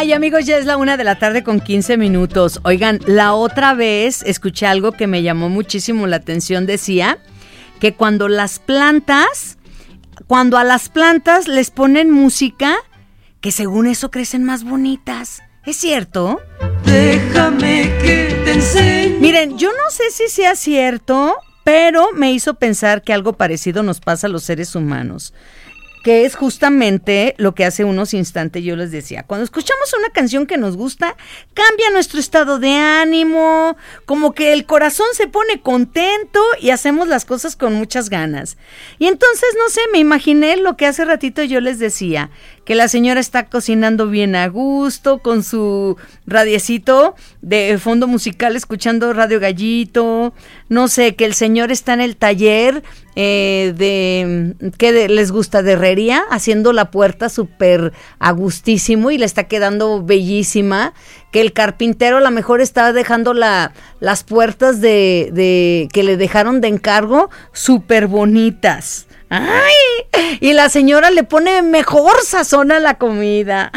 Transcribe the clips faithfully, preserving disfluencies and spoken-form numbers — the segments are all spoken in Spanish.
Ay, amigos, ya es la una de la tarde con quince minutos. Oigan, la otra vez escuché algo que me llamó muchísimo la atención. Decía que cuando las plantas, cuando a las plantas les ponen música, que según eso crecen más bonitas. ¿Es cierto? Déjame que te enseñe. Miren, yo no sé si sea cierto, pero me hizo pensar que algo parecido nos pasa a los seres humanos, que es justamente lo que hace unos instantes yo les decía. Cuando escuchamos una canción que nos gusta, cambia nuestro estado de ánimo, como que el corazón se pone contento y hacemos las cosas con muchas ganas. Y entonces, no sé, me imaginé lo que hace ratito yo les decía, que la señora está cocinando bien a gusto, con su radiecito de fondo musical, escuchando Radio Gallito, no sé, que el señor está en el taller eh, de, ¿qué de, les gusta? De herrería, haciendo la puerta súper a gustísimo y le está quedando bellísima, que el carpintero a lo mejor está dejando la, las puertas de, de que le dejaron de encargo súper bonitas. ¡Ay! Y la señora le pone mejor sazón a la comida.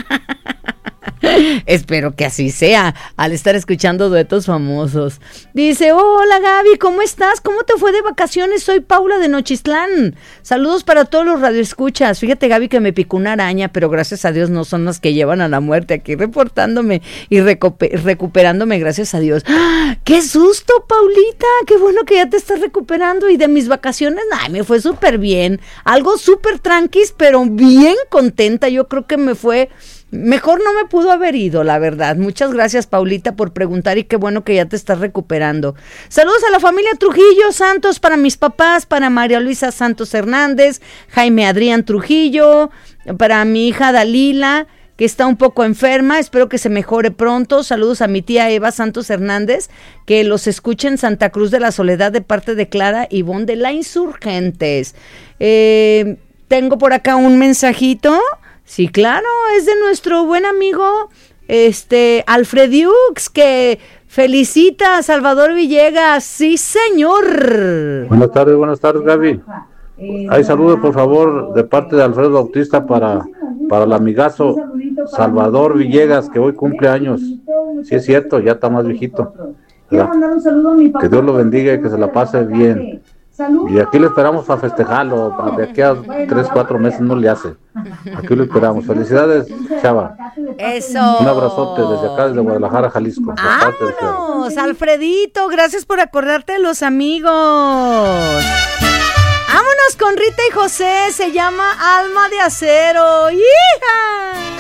Espero que así sea, al estar escuchando duetos famosos. Dice, hola Gaby, ¿cómo estás? ¿Cómo te fue de vacaciones? Soy Paula de Nochistlán. Saludos para todos los radioescuchas. Fíjate, Gaby, que me picó una araña, pero gracias a Dios no son las que llevan a la muerte. Aquí reportándome y recupe- recuperándome, gracias a Dios. ¡Ah! ¡Qué susto, Paulita! ¡Qué bueno que ya te estás recuperando! Y de mis vacaciones, ay, me fue súper bien. Algo súper tranquis, pero bien contenta. Yo creo que me fue... Mejor no me pudo haber ido, la verdad. Muchas gracias, Paulita, por preguntar y qué bueno que ya te estás recuperando. Saludos a la familia Trujillo Santos, para mis papás, para María Luisa Santos Hernández, Jaime Adrián Trujillo, para mi hija Dalila, que está un poco enferma, espero que se mejore pronto. Saludos a mi tía Eva Santos Hernández, que los escucha en Santa Cruz de la Soledad de parte de Clara Ivonne de la Insurgentes. Eh, tengo por acá un mensajito. Sí, claro, es de nuestro buen amigo este Alfrediux, que felicita a Salvador Villegas. Sí, señor. Buenas tardes, buenas tardes, Gaby. Hay saludos, por favor, de parte de Alfredo Bautista para, para el amigazo Salvador Villegas, que hoy cumple años. Sí, es cierto, ya está más viejito, ¿verdad? Que Dios lo bendiga y que se la pase bien. Y aquí lo esperamos para festejarlo. De aquí a tres, cuatro meses no le hace. Aquí lo esperamos. Felicidades, Chava. Eso. Un abrazote desde acá, desde Guadalajara, Jalisco. ¡Vámonos, Alfredito! Gracias por acordarte de los amigos. ¡Vámonos con Rita y José! Se llama Alma de Acero. ¡Hija!